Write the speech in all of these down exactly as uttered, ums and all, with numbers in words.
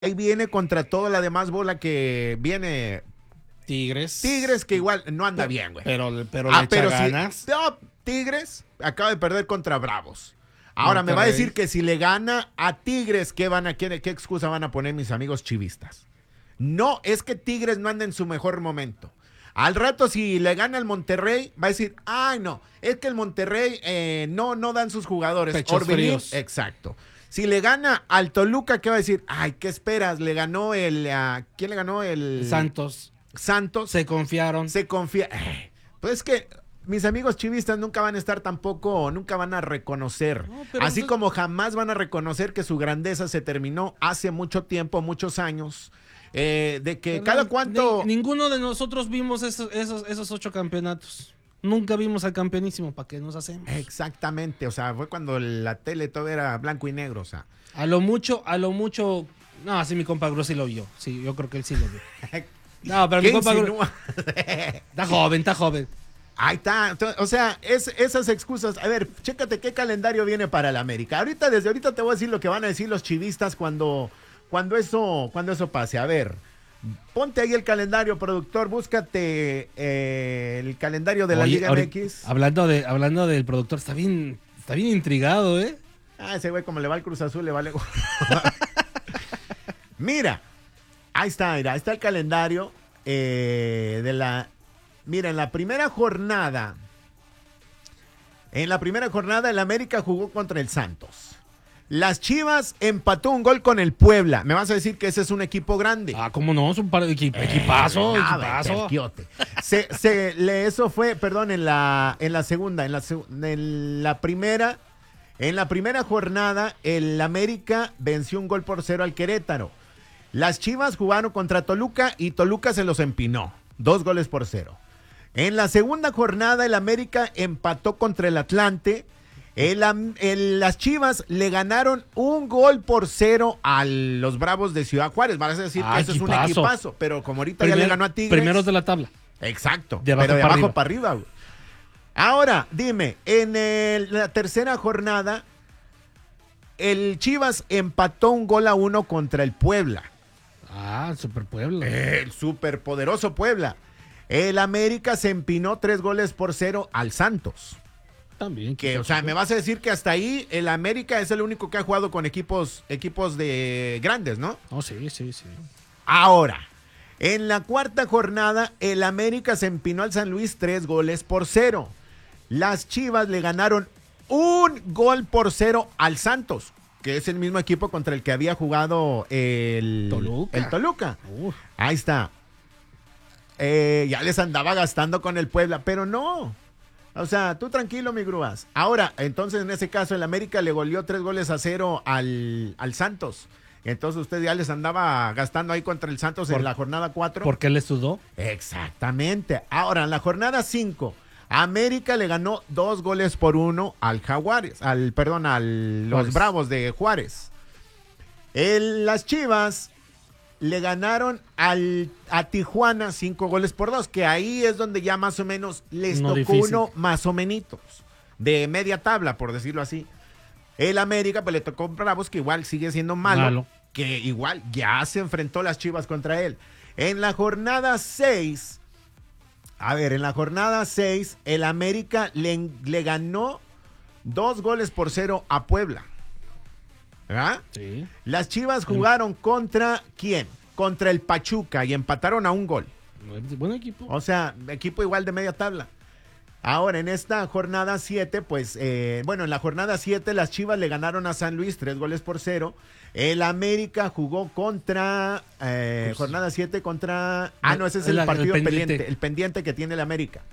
ahí viene contra toda la demás bola que viene. Tigres. Tigres que igual no anda pero, bien, güey. Pero, pero ah, le pero echa si, ganas. no, Tigres acaba de perder contra Bravos. Ahora Monterrey. me va a decir que si le gana a Tigres, ¿qué van a qué, qué excusa van a poner mis amigos chivistas? No, es que Tigres no anda en su mejor momento. Al rato, si le gana al Monterrey, va a decir, ay, no, es que el Monterrey eh, no, no dan sus jugadores. Pechos Orbelín, fríos. exacto. Si le gana al Toluca, ¿qué va a decir? Ay, ¿qué esperas? Le ganó el... Uh, ¿Quién le ganó? El... Santos. Santos. Se confiaron. Se confía. Eh, pues es que mis amigos chivistas nunca van a estar tampoco, nunca van a reconocer. No, Así entonces... como jamás van a reconocer que su grandeza se terminó hace mucho tiempo, muchos años. Eh, de que pero cada cuanto... Ni, ninguno de nosotros vimos esos, esos, esos ocho campeonatos. Nunca vimos al campeonísimo, ¿para qué nos hacemos? Exactamente, o sea, fue cuando la tele todo era blanco y negro, o sea. A lo mucho, a lo mucho... No, así mi compa Gro sí lo vio. Sí, yo creo que él sí lo vio. No, pero mi compa Gro... Está joven, está joven. Ahí está, o sea, es, esas excusas. A ver, chécate qué calendario viene para el América. Ahorita, desde ahorita te voy a decir lo que van a decir los chivistas cuando... Cuando eso, cuando eso pase, a ver, ponte ahí el calendario, productor, búscate eh, el calendario de la Oye, Liga ahora, M X. Hablando de, hablando del productor, está bien, está bien intrigado, ¿eh? Ah, ese güey como le va al Cruz Azul, le vale. Mira, ahí está, mira, ahí está el calendario eh, de la. Mira, en la primera jornada, en la primera jornada el América jugó contra el Santos. Las Chivas empató un gol con el Puebla. Me vas a decir que ese es un equipo grande. Ah, ¿cómo no? Es un par de equip eh, equipazo, equipazo. Se, se, le, eso fue, perdón, en la, en la segunda, en la, en la primera, en la primera jornada, el América venció un gol por cero al Querétaro. Las Chivas jugaron contra Toluca y Toluca se los empinó. Dos goles por cero. En la segunda jornada, el América empató contra el Atlante. El, el, las Chivas le ganaron un gol por cero a los Bravos de Ciudad Juárez. Vas a decir ah, que eso equipazo. Es un equipazo, pero como ahorita Primer, ya le ganó a Tigres. Primeros de la tabla. Exacto, de abajo pero de para abajo arriba. para arriba. Güey. Ahora, dime, en el, la tercera jornada, el Chivas empató un gol a uno contra el Puebla. Ah, el Super Puebla. El superpoderoso Puebla. El América se empinó tres goles por cero al Santos. También. Que, o sea, me vas a decir que hasta ahí el América es el único que ha jugado con equipos, equipos de grandes, ¿no? Oh, sí, sí, sí. Ahora, en la cuarta jornada, el América se empinó al San Luis tres goles por cero. Las Chivas le ganaron un gol por cero al Santos, que es el mismo equipo contra el que había jugado el Toluca. El Toluca. Uf. Ahí está. Eh, ya les andaba gastando con el Puebla, pero no. O sea, tú tranquilo, mi grúas. Ahora, entonces en ese caso el América le goleó tres goles a cero al, al Santos. Entonces usted ya les andaba gastando ahí contra el Santos por, en la jornada cuatro. ¿Por qué le sudó? Exactamente. Ahora, en la jornada cinco, América le ganó dos goles por uno al Jaguares, al, perdón, a los Juárez. Bravos de Juárez. El, las Chivas le ganaron al, a Tijuana cinco goles por dos, que ahí es donde ya más o menos les no tocó difícil. Uno más o menos de media tabla, por decirlo así. El América pues le tocó Bravos, que igual sigue siendo malo, malo, que igual ya se enfrentó las Chivas contra él. En la jornada seis, a ver, en la jornada seis, el América le, le ganó dos goles por cero a Puebla. ¿verdad? Sí. Las Chivas jugaron contra ¿quién? Contra el Pachuca y empataron a un gol. Buen equipo. O sea, equipo igual de media tabla. Ahora, en esta jornada siete, pues, eh, bueno, en la jornada siete las Chivas le ganaron a San Luis tres goles por cero. El América jugó contra, eh, pues, jornada siete contra, ah, no, ese es el, el partido el pendiente. pendiente, el pendiente que tiene el América.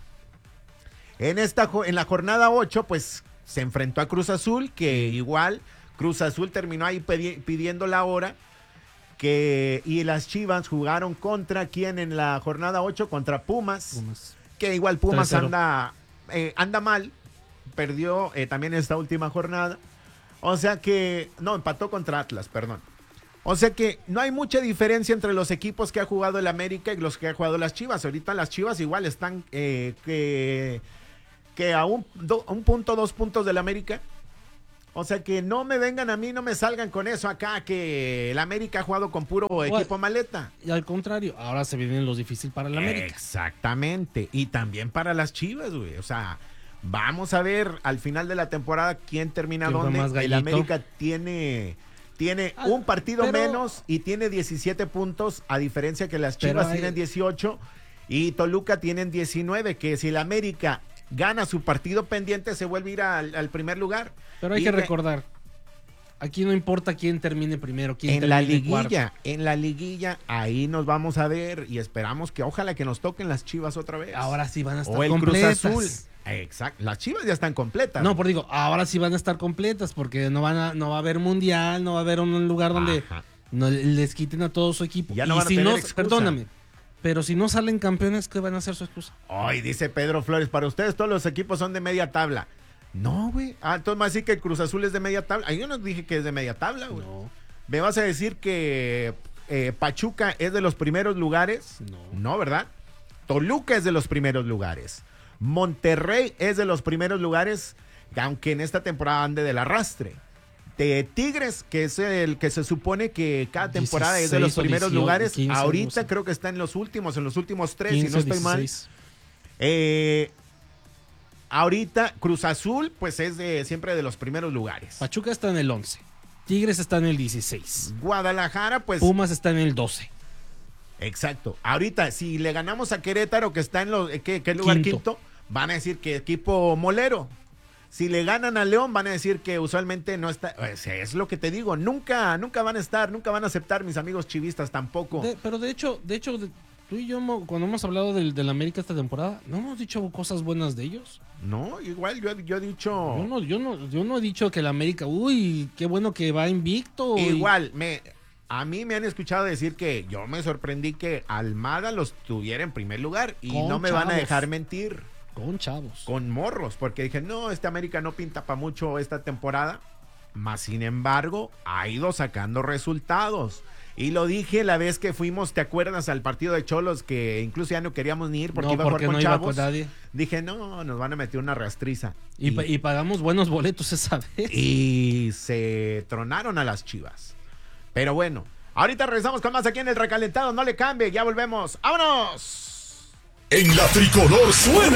En esta, en la jornada ocho, pues, se enfrentó a Cruz Azul, que igual Cruz Azul terminó ahí pidiendo la hora, que, y las Chivas jugaron contra, ¿quién en la jornada ocho? Contra Pumas. Pumas. Que igual Pumas anda, eh, anda mal, perdió eh, también esta última jornada, o sea que, no, empató contra Atlas, perdón, o sea que no hay mucha diferencia entre los equipos que ha jugado el América y los que ha jugado las Chivas. Ahorita las Chivas igual están eh, que, que a un, do, un punto, dos puntos del América, O sea que no me vengan a mí, no me salgan con eso acá, que el América ha jugado con puro Bueno, equipo maleta. Y al contrario, ahora se vienen los difíciles para el América. Exactamente. Y también para las Chivas, güey. O sea, vamos a ver al final de la temporada quién termina ¿Quién fue dónde. más El gallito? América tiene, tiene Ah, un partido pero- menos y tiene diecisiete puntos, a diferencia que las Chivas Pero hay- tienen dieciocho y Toluca tienen diecinueve, que si el América gana su partido pendiente se vuelve a ir al, al primer lugar. Pero hay Y que re- recordar, aquí no importa quién termine primero, quién En la termine liguilla, cuarto. en la liguilla, ahí nos vamos a ver y esperamos que ojalá que nos toquen las Chivas otra vez. Ahora sí van a estar o el completas. Cruz Azul. Exacto, las Chivas ya están completas. No, por digo, ahora sí van a estar completas porque no van a, no va a haber mundial, no va a haber un lugar donde Ajá. no les quiten a todo su equipo. Ya no y van a si tener no, excusa. perdóname, pero si no salen campeones, ¿qué van a hacer su excusa? Hoy dice Pedro Flores, para ustedes todos los equipos son de media tabla. No, güey. Ah, entonces me vas a decir que el Cruz Azul es de media tabla. Ah, yo no dije que es de media tabla, güey. No. ¿Me vas a decir que eh, Pachuca es de los primeros lugares? No. No, ¿verdad? Toluca es de los primeros lugares. Monterrey es de los primeros lugares, aunque en esta temporada ande del arrastre. De Tigres, que es el que se supone que cada temporada es de los dieciséis o primeros dieciocho, lugares, quince, ahorita no sé. creo que está en los últimos, en los últimos tres, quince, si no estoy mal. dieciséis. Eh, ahorita Cruz Azul, pues es de siempre de los primeros lugares. Pachuca está en el once. Tigres está en el dieciséis. Guadalajara, pues Pumas está en el doce. exacto. Ahorita, si le ganamos a Querétaro, que está en los, ¿qué, qué lugar Quinto. quinto? Van a decir que equipo molero. Si le ganan a León, van a decir que usualmente no está. O sea, es lo que te digo. Nunca, nunca van a estar, nunca van a aceptar mis amigos chivistas tampoco. De- pero de hecho, de hecho, de- tú y yo, mo- cuando hemos hablado del, del América esta temporada, ¿no hemos dicho cosas buenas de ellos? No, igual yo, yo he dicho. Yo, no, yo, no, yo no he dicho que el América, uy, qué bueno que va invicto. y- Igual, me, a mí me han escuchado decir que yo me sorprendí que Almada los tuviera en primer lugar y Con no me van a chavos. dejar mentir. Con chavos. Con morros, porque dije, no, este América no pinta para mucho esta temporada. Más sin embargo, ha ido sacando resultados. Y lo dije la vez que fuimos, ¿te acuerdas? Al partido de Cholos, que incluso ya no queríamos ni ir porque No, iba a jugar porque con no iba chavos. con nadie. Dije, no, nos van a meter una rastriza. Y, pa- y pagamos buenos boletos esa vez. y se tronaron a las Chivas. Pero bueno, ahorita regresamos con más aquí en El Recalentado. No le cambie, ya volvemos. ¡Vámonos! En la tricolor suena